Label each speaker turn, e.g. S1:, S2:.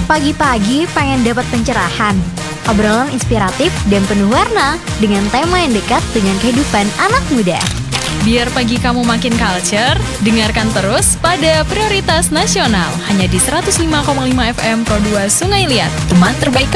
S1: Pagi-pagi pengen dapat pencerahan, obrolan inspiratif dan penuh warna dengan tema yang dekat dengan kehidupan anak muda.
S2: Biar pagi kamu makin culture, dengarkan terus pada Prioritas Nasional hanya di 105,5 FM Pro 2 Sungai Liat, teman terbaik